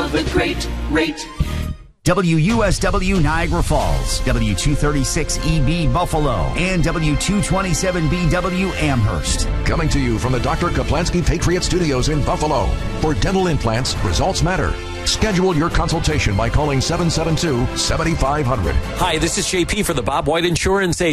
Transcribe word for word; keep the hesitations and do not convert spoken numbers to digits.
of the great rate. W U S W Niagara Falls, W two thirty-six E B Buffalo, and W two twenty-seven B W Amherst. Coming to you from the Doctor Kaplansky Patriot Studios in Buffalo. For dental implants, results matter. Schedule your consultation by calling seven seven two, seven five zero zero. Hi, this is J P for the Bob White Insurance Agency.